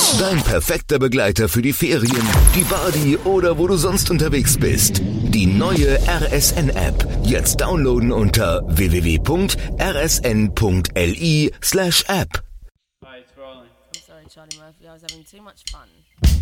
Dein perfekter Begleiter für die Ferien, die Party oder wo du sonst unterwegs bist. Die neue RSN-App. Jetzt downloaden unter www.rsn.li/app. Hi, it's rolling. I'm sorry, Charlie Murphy. I was having too much fun.